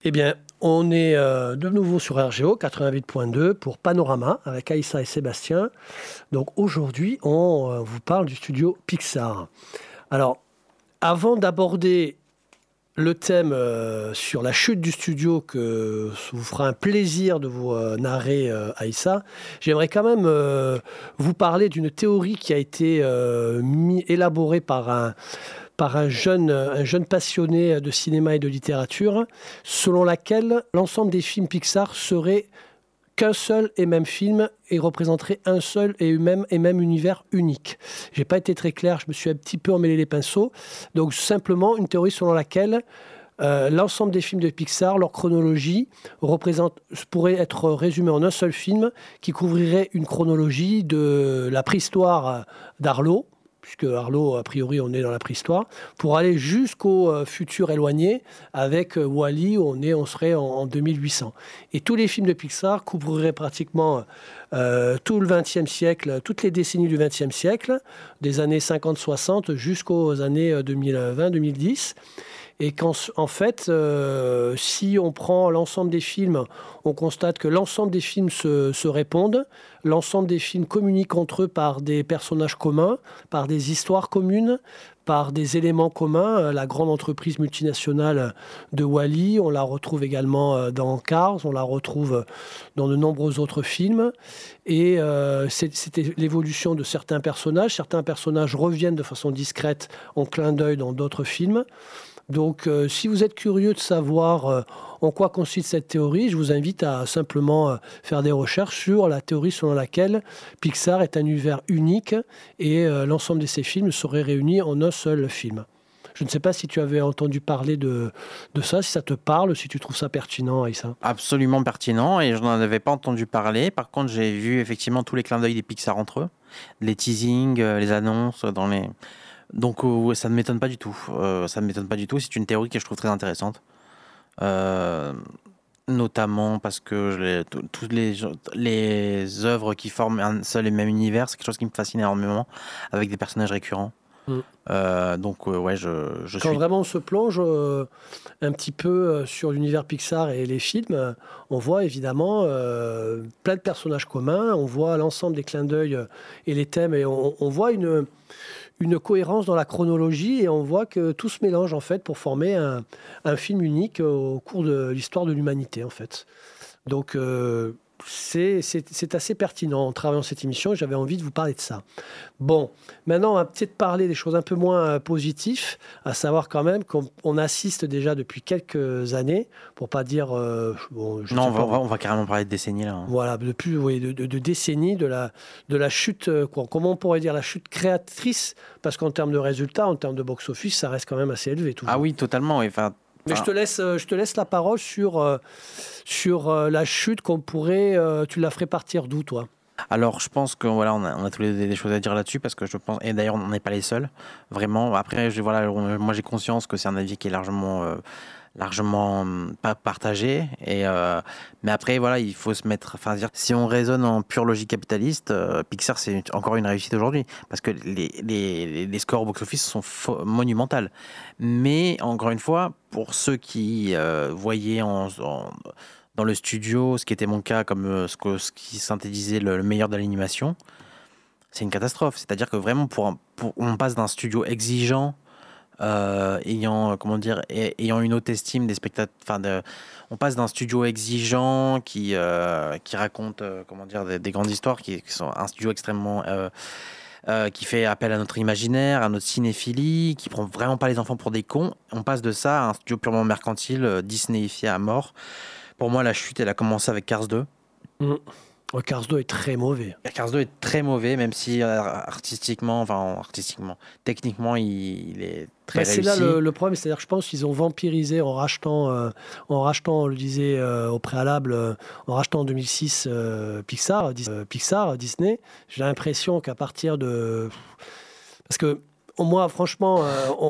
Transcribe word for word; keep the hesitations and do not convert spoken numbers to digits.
Eh bien, on est euh, de nouveau sur R G O quatre-vingt-huit point deux pour Panorama avec Aïssa et Sébastien. Donc aujourd'hui, on euh, vous parle du studio Pixar. Alors, avant d'aborder le thème euh, sur la chute du studio que vous fera un plaisir de vous euh, narrer, euh, Aïssa, j'aimerais quand même euh, vous parler d'une théorie qui a été euh, mis, élaborée par un, par un jeune, un jeune passionné de cinéma et de littérature, selon laquelle l'ensemble des films Pixar seraient qu'un seul et même film et représenterait un seul et même, et même univers unique. Je n'ai pas été très clair, je me suis un petit peu emmêlé les pinceaux. Donc simplement une théorie selon laquelle euh, l'ensemble des films de Pixar, leur chronologie, représente, pourrait être résumée en un seul film qui couvrirait une chronologie de la préhistoire d'Arlo, puisque Arlo, a priori, on est dans la préhistoire, pour aller jusqu'au euh, futur éloigné, avec euh, Wall-E, où on, est, on serait en, en deux mille huit cents. Et tous les films de Pixar couvriraient pratiquement euh, tout le vingtième siècle, toutes les décennies du vingtième siècle, des années cinquante soixante jusqu'aux années deux mille vingt deux mille dix. Et qu'en en fait, euh, si on prend l'ensemble des films, on constate que l'ensemble des films se, se répondent, l'ensemble des films communiquent entre eux par des personnages communs, par des histoires communes, par des éléments communs. La grande entreprise multinationale de Wall-E, on la retrouve également dans Cars, on la retrouve dans de nombreux autres films. Et euh, c'est, c'était l'évolution de certains personnages. Certains personnages reviennent de façon discrète, en clin d'œil dans d'autres films. Donc, euh, si vous êtes curieux de savoir euh, en quoi consiste cette théorie, je vous invite à simplement euh, faire des recherches sur la théorie selon laquelle Pixar est un univers unique et euh, l'ensemble de ces films seraient réunis en un seul film. Je ne sais pas si tu avais entendu parler de, de ça, si ça te parle, si tu trouves ça pertinent, Aïssa. Absolument pertinent, et je n'en avais pas entendu parler. Par contre, j'ai vu effectivement tous les clins d'œil des Pixar entre eux, les teasings, euh, les annonces dans les... Donc euh, ça ne m'étonne pas du tout. Euh, ça ne m'étonne pas du tout. C'est une théorie que je trouve très intéressante. Euh, notamment parce que je les, tout- toutes les, les œuvres qui forment un seul et même univers, c'est quelque chose qui me fascine énormément, avec des personnages récurrents. Mm. Euh, donc euh, ouais, je, je Quand suis... vraiment on se plonge euh, un petit peu euh, sur l'univers Pixar et les films, euh, on voit évidemment euh, plein de personnages communs, on voit l'ensemble des clins d'œil euh, et les thèmes, et on, on voit une, une cohérence dans la chronologie, et on voit que tout se mélange en fait pour former un, un film unique au cours de l'histoire de l'humanité en fait. Donc euh, c'est, c'est, c'est assez pertinent en travaillant cette émission, et j'avais envie de vous parler de ça. Bon, maintenant, on va peut-être parler des choses un peu moins euh, positives, à savoir quand même qu'on on assiste déjà depuis quelques années, pour pas dire... euh, bon, je Non, sais on va, pas, on va, on va carrément parler de décennies là. hein. voilà, depuis oui, de, de- de décennies, de la, de la chute, euh, quoi, comment on pourrait dire, la chute créatrice, parce qu'en termes de résultats, en termes de box-office, ça reste quand même assez élevé toujours. Ah oui, totalement. et Enfin, Mais je enfin, te laisse, euh, je te laisse la parole sur, euh, sur euh, la chute qu'on pourrait... euh, tu la ferais partir d'où, toi? alors, je pense que voilà, on a, on a tous les deux des choses à dire là-dessus parce que je pense, et d'ailleurs, on n'est pas les seuls, vraiment. Après, je, voilà, on- moi j'ai conscience que c'est un avis qui est largement, euh, largement hum, pas partagé. Et euh, mais après, voilà, il faut se mettre, enfin, dire, si on raisonne en pure logique capitaliste, euh, Pixar c'est une- encore une réussite aujourd'hui parce que les, les, les scores au box-office sont fo- monumentaux. Mais encore une fois, pour ceux qui euh, voyaient en, en- dans le studio, ce qui était mon cas, comme euh, ce, que- ce qui synthétisait le, le meilleur de l'animation, c'est une catastrophe. C'est-à-dire que vraiment, pour, un- pour- on passe d'un studio exigeant, euh, ayant, euh, comment dire, ay- ayant une haute estime des spectateurs, enfin, de, on passe d'un studio exigeant qui, euh, qui raconte, euh, comment dire, des, des grandes histoires, qui, qui sont un studio extrêmement, euh, euh, qui fait appel à notre imaginaire, à notre cinéphilie, qui prend vraiment pas les enfants pour des cons. On passe de ça à un studio purement mercantile, euh, Disneyifié à mort. Pour moi, la chute, elle a commencé avec Cars deux. Mm. Oh, Cars deux est très mauvais. Cars deux est très mauvais, même si euh, artistiquement, enfin artistiquement, techniquement, il, il est très Bah, c'est là réussi. le, le problème, c'est-à-dire que je pense qu'ils ont vampirisé en rachetant, euh, en rachetant, on le disait euh, au préalable, euh, en rachetant en deux mille six euh, Pixar, Dis- euh, Pixar, Disney. J'ai l'impression qu'à partir de... Parce que moi, franchement, euh, on,